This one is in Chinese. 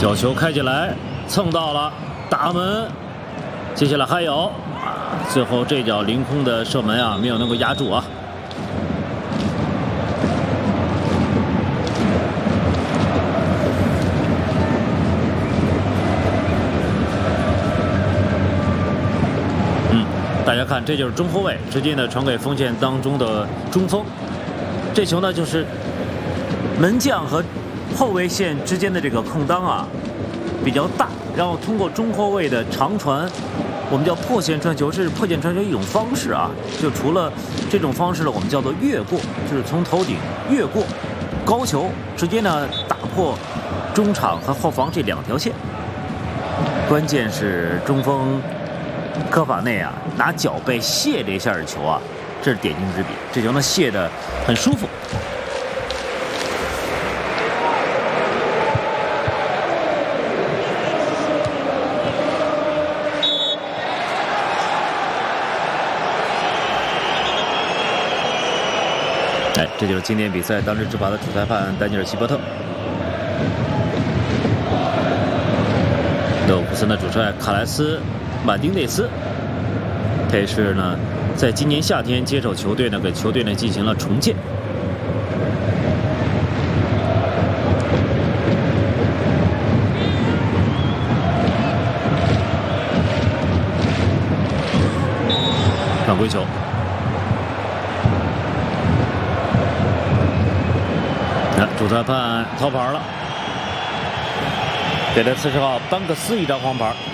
角球开起来，蹭到了大门，接下来还有最后这脚凌空的射门啊，没有能够压住啊。大家看，这就是中后卫直接呢传给锋线当中的中锋，这球呢就是门将和后卫线之间的这个空当啊比较大，然后通过中后卫的长传，我们叫破线传球，这是破线传球一种方式啊。就除了这种方式呢，我们叫做越过，就是从头顶越过高球，直接呢打破中场和后防这两条线。关键是中锋科法内啊，拿脚背卸这一下的球啊，这是点睛之笔。这球呢卸得很舒服。哎，这就是今天比赛当日执法的主裁判丹尼尔·希伯特。勒沃库森的主帅卡莱斯·马丁内斯，他也是呢，在今年夏天接手球队呢，给球队呢进行了重建。犯规球。主裁判逃跑了，给了40号班克斯一张黄牌。